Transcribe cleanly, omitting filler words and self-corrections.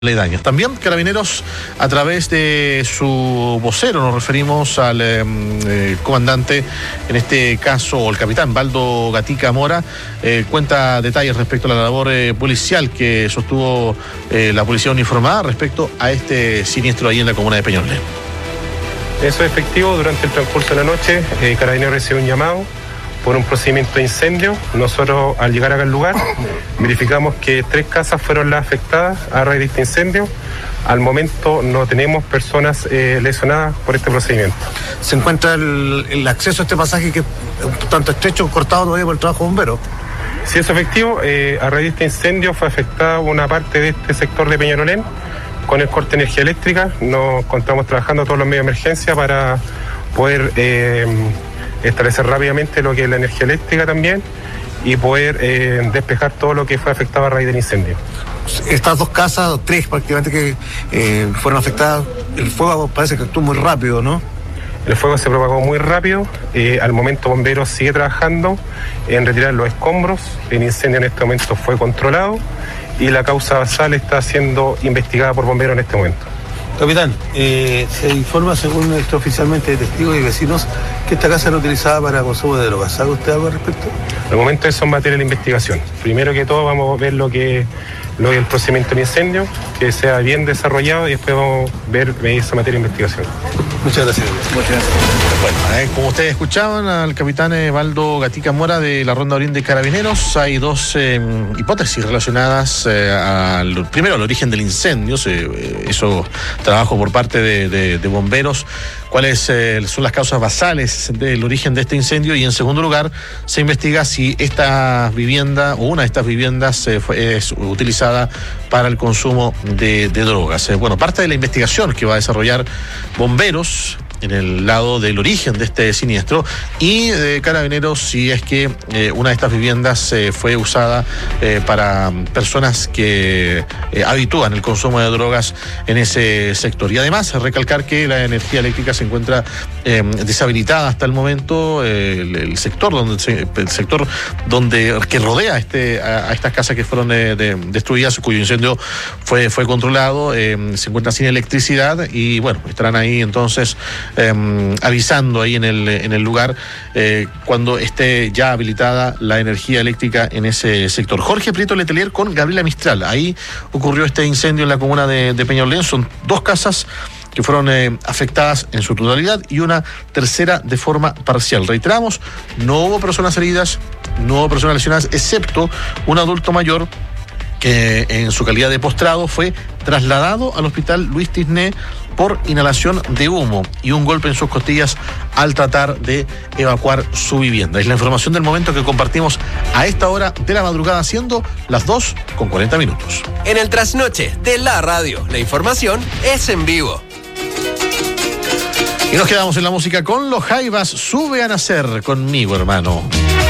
Daños. También Carabineros, a través de su vocero, nos referimos al comandante, en este caso, el capitán Baldo Gatica Mora, cuenta detalles respecto a la labor policial que sostuvo la policía uniformada respecto a este siniestro ahí en la comuna de Peñolén. Eso es efectivo. Durante el transcurso de la noche, Carabineros recibió un llamado por un procedimiento de incendio. Nosotros, al llegar acá al lugar, verificamos que 3 casas fueron las afectadas a raíz de este incendio. Al momento no tenemos personas lesionadas por este procedimiento. ¿Se encuentra el acceso a este pasaje que es un tanto estrecho, cortado todavía por el trabajo de bomberos? Sí, es efectivo. A raíz de este incendio fue afectada una parte de este sector de Peñalolén con el corte de energía eléctrica. Nos encontramos trabajando todos los medios de emergencia para poder establecer rápidamente lo que es la energía eléctrica también y poder despejar todo lo que fue afectado a raíz del incendio. Estas 2 casas, 3 prácticamente, que fueron afectadas, el fuego parece que actuó muy rápido, ¿no? El fuego se propagó muy rápido. Al momento Bomberos sigue trabajando en retirar los escombros. El incendio en este momento fue controlado y la causa basal está siendo investigada por Bomberos en este momento. Capitán, se informa, según extraoficialmente de testigos y vecinos, que esta casa era utilizada para consumo de drogas. ¿Sabe usted algo al respecto? Al momento eso es materia de investigación. Primero que todo vamos a ver lo que es el procedimiento de incendio, que sea bien desarrollado, y después vamos a ver esa materia de investigación. Muchas gracias. Muchas gracias. Bueno, como ustedes escuchaban al capitán Baldo Gatica Mora de la Ronda Oriente de Carabineros, hay 2 hipótesis relacionadas primero al origen del incendio, eso trabajo por parte de bomberos, cuáles son las causas basales del origen de este incendio, y en segundo lugar se investiga si esta vivienda o una de estas viviendas es utilizada para el consumo de drogas. Bueno, parte de la investigación que va a desarrollar bomberos en el lado del origen de este siniestro, y de Carabineros si es que una de estas viviendas fue usada para personas que habitúan el consumo de drogas en ese sector. Y además recalcar que la energía eléctrica se encuentra deshabilitada hasta el momento. El sector que rodea a estas casas que fueron destruidas, cuyo incendio fue controlado, se encuentra sin electricidad, y bueno, estarán ahí entonces avisando ahí en el lugar cuando esté ya habilitada la energía eléctrica en ese sector. Jorge Prieto Letelier con Gabriela Mistral. Ahí ocurrió este incendio en la comuna de Peñalolén. Son 2 casas que fueron afectadas en su totalidad y una tercera de forma parcial. Reiteramos, no hubo personas heridas, no hubo personas lesionadas, excepto un adulto mayor que en su calidad de postrado fue trasladado al hospital Luis Tisné por inhalación de humo y un golpe en sus costillas al tratar de evacuar su vivienda. Es la información del momento que compartimos a esta hora de la madrugada, siendo las 2:40. En el trasnoche de la radio, la información es en vivo. Y nos quedamos en la música con Los Jaivas. Sube a nacer conmigo, hermano.